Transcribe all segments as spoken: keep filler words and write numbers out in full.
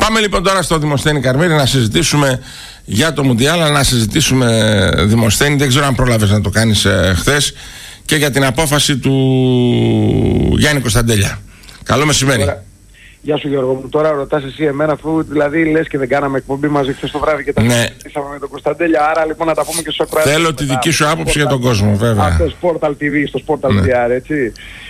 Πάμε λοιπόν τώρα στο Δημοσθένη Καρμύρη να συζητήσουμε για το Μουντιάλ, να συζητήσουμε, Δημοσθένη, δεν ξέρω αν πρόλαβες να το κάνεις ε, χθες, και για την απόφαση του Γιάννη Κωνσταντέλια. Καλό μεσημέρι. Ωραία. Γεια σου Γιώργο μου, τώρα ρωτάς εσύ εμένα, αφού δηλαδή λες και δεν κάναμε εκπομπή μαζί χθες το βράδυ και τα ναι. συζητήσαμε με τον Κωνσταντέλια, άρα λοιπόν να τα πούμε και στους ακροατές. Θέλω τη δική σου άποψη για τον κόσμο, βέβαια. Αυτό στο Portal τι βι, στο Portal ναι. τι αρ, έτσι.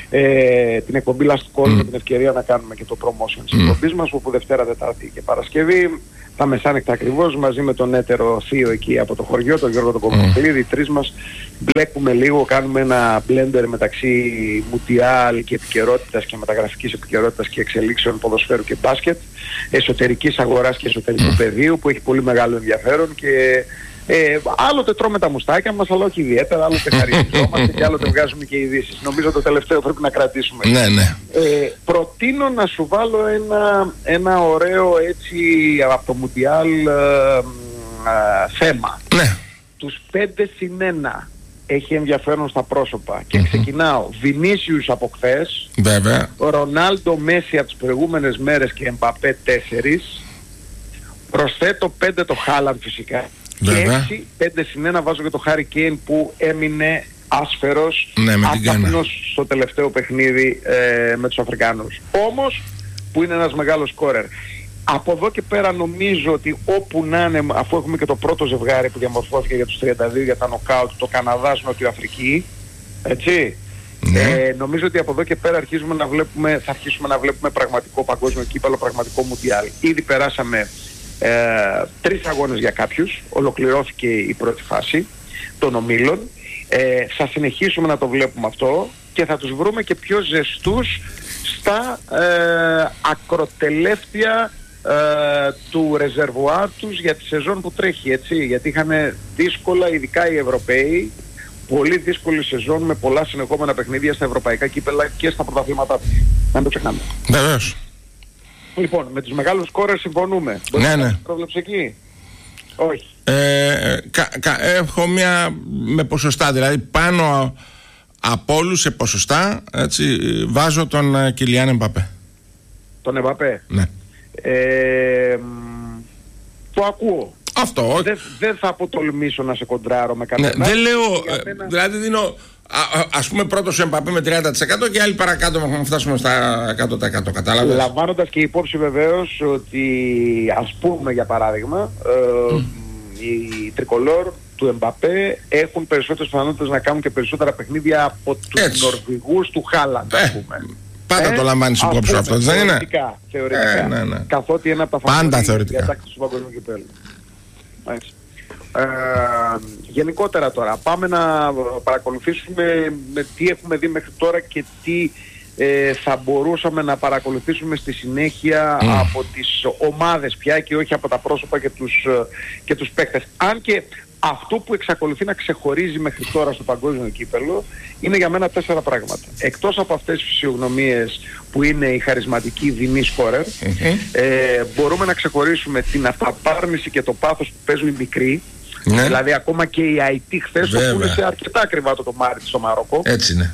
Ε, την εκπομπή Last Call, mm. με την ευκαιρία να κάνουμε και το promotion της mm. εκπομπής μας, όπου Δευτέρα, Τετάρτη και Παρασκευή, τα μεσάνυχτα ακριβώς, μαζί με τον έτερο θείο εκεί από το χωριό, τον Γιώργο τον Κομματλίδη, mm. οι τρεις μας μπλέκουμε λίγο, κάνουμε ένα blender μεταξύ μουτιάλ και επικαιρότητας και μεταγραφικής επικαιρότητας και εξελίξεων ποδοσφαίρου και μπάσκετ, εσωτερικής αγοράς και εσωτερικού mm. πεδίου, που έχει πολύ μεγάλο ενδιαφέρον και Ε, άλλοτε τρώμε τα μουστάκια μας, αλλά όχι ιδιαίτερα, άλλοτε χαριστόμαστε και άλλοτε βγάζουμε και ειδήσεις. Νομίζω το τελευταίο πρέπει να κρατήσουμε. Ναι, ναι. Ε, προτείνω να σου βάλω ένα, ένα ωραίο έτσι από το Μουντιάλ ε, ε, θέμα. Ναι. Τους πέντε συν ένα έχει ενδιαφέρον στα πρόσωπα. Και mm-hmm. ξεκινάω. Βινίσιους από χθες. Βέβαια. Ρονάλντο, Μέση από τις προηγούμενες μέρες και Εμπαπέ τέσσερις. Προσθέτω πέντε το Χάλαντ φυσικά. Βέβαια. Και έξι, πέντε συν ένα βάζω και το Χάρι Κέιν που έμεινε άσφαιρος, ναι, άταπνος στο τελευταίο παιχνίδι ε, με τους Αφρικάνους. Όμως, που είναι ένας μεγάλος σκόρερ. Από εδώ και πέρα νομίζω ότι όπου να είναι, αφού έχουμε και το πρώτο ζευγάρι που διαμορφώθηκε για τους τριάντα δύο για τα νοκάουτ, το Καναδάς Νότιο Αφρική, έτσι, ναι. ε, νομίζω ότι από εδώ και πέρα αρχίζουμε να βλέπουμε, θα αρχίσουμε να βλέπουμε πραγματικό παγκόσμιο κύπελλο, πραγματικό Μουντιάλ. Ήδη περάσαμε Ε, τρεις αγώνες για κάποιους, ολοκληρώθηκε η πρώτη φάση των ομίλων, ε, θα συνεχίσουμε να το βλέπουμε αυτό και θα τους βρούμε και πιο ζεστούς στα ε, ακροτελεύτια ε, του ρεζερβουάρ τους για τη σεζόν που τρέχει, έτσι, γιατί είχαν δύσκολα, ειδικά οι Ευρωπαίοι, πολύ δύσκολη σεζόν με πολλά συνεχόμενα παιχνίδια στα ευρωπαϊκά κύπελλα και στα πρωταθλήματά τους. Να το ξεχνάμε. Βεβαίως. Λοιπόν, με τους μεγάλους σκόρερ συμφωνούμε. Ναι, ναι. Πρόβλεψε εκεί. Όχι. Ε, κα, κα, έχω μια με ποσοστά, δηλαδή πάνω από όλους σε ποσοστά, έτσι, βάζω τον Κιλιάν Εμπαπέ. Τον Εμπαπέ. Ναι. Ε, το ακούω. Αυτό. Δεν δε θα αποτολμήσω να σε κοντράρω με κανένα. Ναι, δεν λέω, μένα... δηλαδή δίνω, α, ας πούμε πρώτος Εμπαπέ με τριάντα τοις εκατό και άλλοι παρακάτω να φτάσουμε στα εκατό τοις εκατό, κατάλαβες. Λαμβάνοντας και υπόψη βεβαίως ότι, ας πούμε για παράδειγμα, ε, mm. οι τρικολόρ του Εμπαπέ έχουν περισσότερες πιθανότητες να κάνουν και περισσότερα παιχνίδια από τους Έτσι. Νορβηγούς του Χάλαντ, ας πούμε. Ε, πάντα ε, το λαμβάνεις υπόψη πούμε, αυτό, δεν είναι. Θεωρητικά, θεωρητικά. Ε, ναι, ναι. Καθότι ένα από τα φανέλια διατάξεις του παγκοσμίου κυπέλλου. Ε, γενικότερα τώρα, πάμε να παρακολουθήσουμε με τι έχουμε δει μέχρι τώρα και τι ε, θα μπορούσαμε να παρακολουθήσουμε στη συνέχεια mm. από τις ομάδες πια και όχι από τα πρόσωπα και τους, και τους παίκτες. Αν και αυτό που εξακολουθεί να ξεχωρίζει μέχρι τώρα στο παγκόσμιο κύπελλο είναι για μένα τέσσερα πράγματα. Εκτός από αυτές τις φυσιογνωμίες που είναι η χαρισματική δεινή σκόρερ, mm-hmm. ε, μπορούμε να ξεχωρίσουμε την αυταπάρνηση και το πάθος που παίζουν οι μικροί. Ναι. Δηλαδή ακόμα και η άι τι χθες το πούλησε αρκετά ακριβά το τομάρι στο Μαρόκο. Έτσι είναι.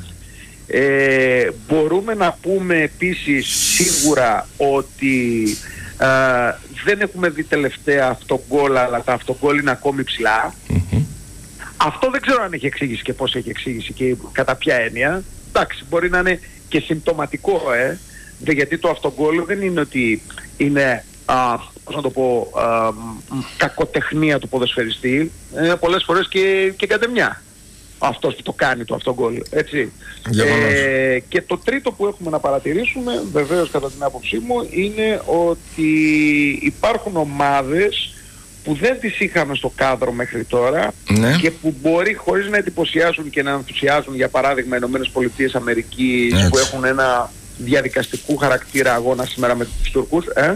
Ε, μπορούμε να πούμε επίσης σίγουρα ότι ε, δεν έχουμε δει τελευταία αυτογκόλ, αλλά τα αυτογκόλ είναι ακόμη ψηλά. Mm-hmm. Αυτό δεν ξέρω αν έχει εξήγηση και πώς έχει εξήγηση και κατά ποια έννοια. Εντάξει, μπορεί να είναι και συμπτωματικό, ε, γιατί το αυτογκόλ δεν είναι ότι είναι... Α, πώς να το πω, α, κακοτεχνία του ποδοσφαιριστή, ε, πολλές φορές και, και κατεμιά αυτός που το κάνει το αυτό γκολ, έτσι. Ε, και το τρίτο που έχουμε να παρατηρήσουμε, βεβαίως κατά την άποψή μου, είναι ότι υπάρχουν ομάδες που δεν τις είχαμε στο κάδρο μέχρι τώρα, ναι. και που μπορεί χωρίς να εντυπωσιάσουν και να ενθουσιάζουν, για παράδειγμα οι Ηνωμένες Πολιτείες Αμερικής, που έχουν ένα διαδικαστικού χαρακτήρα αγώνα σήμερα με τους Τουρκούς, ε,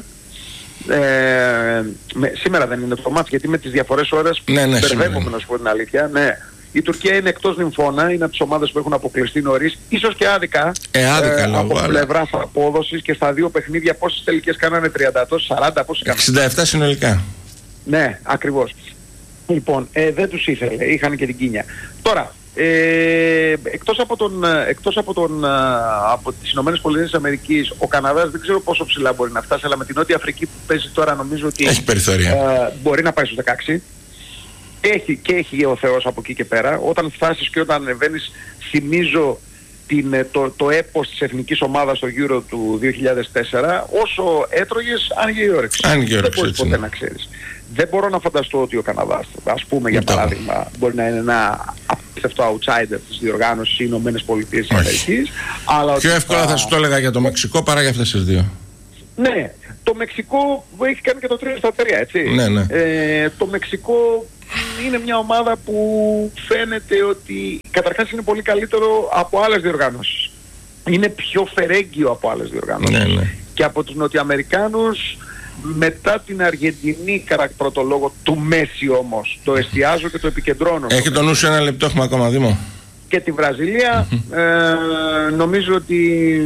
Ε, με, σήμερα δεν είναι το μάτς, γιατί με τις διαφορές ώρες ναι, ναι, μπερδεύομαι να σου πω την αλήθεια. Ναι. Η Τουρκία είναι εκτός νυμφώνα, είναι από τις ομάδες που έχουν αποκλειστεί νωρίς, ίσως και άδικα, ε, άδικα ε, λόγω, από πλευράς απόδοσης, και στα δύο παιχνίδια πόσες τελικές κάνανε, τριάντα, σαράντα, πόσες κάνανε. εξήντα επτά συνολικά. Ναι, ακριβώς. Λοιπόν, ε, δεν τους ήθελε, είχαν και την κίνια. Τώρα, Ε, εκτός από, τον, εκτός από, τον, από τις Ηνωμένες Πολιτείες της Αμερικής, ο Καναδάς δεν ξέρω πόσο ψηλά μπορεί να φτάσει, αλλά με την Νότια Αφρική που παίζει τώρα νομίζω ότι έχει περιθώρια. Ε, μπορεί να πάει στους δεκαέξι. Έχει, και έχει ο Θεός από εκεί και πέρα. Όταν φτάσεις και όταν ανεβαίνεις, θυμίζω την, το, το έπος της εθνικής ομάδας στο Euro του δύο χιλιάδες τέσσερα, όσο έτρωγες άνοιγε η όρεξη. Άνοιγε η όρεξη, δεν μπορείς ποτέ να ξέρεις. Δεν μπορώ να φανταστώ ότι ο Καναδάς, ας πούμε για παράδειγμα, μπορεί να είναι ένα απίστευτο outsider της διοργάνωσης οι Ηνωμένες Πολιτείες της Αμερικής. Πιο εύκολα θα... θα σου το έλεγα για το Μεξικό παρά για αυτές τις δύο. Ναι, το Μεξικό έχει κάνει και το τρία στα τρία, έτσι. Ναι, ναι. Ε, το Μεξικό είναι μια ομάδα που φαίνεται ότι καταρχάς είναι πολύ καλύτερο από άλλες διοργάνωσεις. Είναι πιο φερέγγιο από άλλες διοργάνωσεις. Ναι, ναι. Και από τους Νοτιοαμερικάνους, μετά την Αργεντινή κατά πρώτο λόγο του Μέση όμως, το εστιάζω και το επικεντρώνω. Έχει το νου σου ένα λεπτό, έχουμε ακόμα Δήμο. Και τη Βραζιλία ε, νομίζω ότι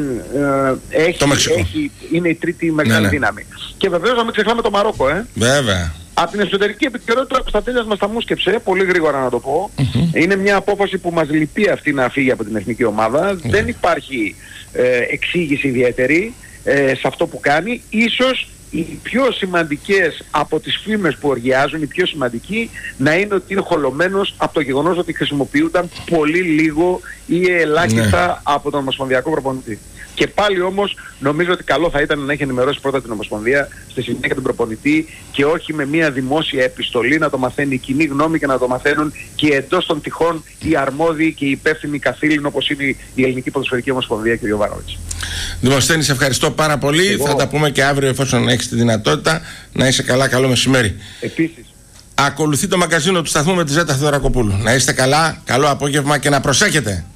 ε, έχει, έχει, είναι η τρίτη μεγάλη ναι, ναι. δύναμη. Και βεβαίως να μην ξεχνάμε το Μαρόκο. Ε. Βέβαια. Από την εσωτερική επικαιρότητα ο Κωνσταντέλιας μας τα μουσκεψε, πολύ γρήγορα να το πω. Mm-hmm. Είναι μια απόφαση που μας λυπεί αυτή να φύγει από την εθνική ομάδα. Mm-hmm. Δεν υπάρχει ε, εξήγηση ιδιαίτερη ε, σε αυτό που κάνει. Ίσως οι πιο σημαντικές από τις φήμες που οργιάζουν, οι πιο σημαντικοί, να είναι ότι είναι χολωμένος από το γεγονός ότι χρησιμοποιούνταν πολύ λίγο ή ελάχιστα ναι. από τον Ομοσπονδιακό προπονητή. Και πάλι όμως νομίζω ότι καλό θα ήταν να έχει ενημερώσει πρώτα την Ομοσπονδία, στη συνέχεια τον προπονητή, και όχι με μια δημόσια επιστολή να το μαθαίνει η κοινή γνώμη και να το μαθαίνουν και εντός των τυχών οι αρμόδιοι και οι υπεύθυνοι καθήλυν, όπως είναι η Ελληνική Ποδοσφαιρική Ομοσπονδία, κ. Γιωβάνοβιτς. Δημοσθένη, σε ευχαριστώ πάρα πολύ. Εγώ... Θα τα πούμε και αύριο εφόσον έχεις τη δυνατότητα. Να είσαι καλά, καλό μεσημέρι. Επίσης. Ακολουθεί το μαγκαζίνο του σταθμού με τη Ζέτα Θεοδωρακοπούλου. Να είστε καλά, καλό απόγευμα και να προσέχετε.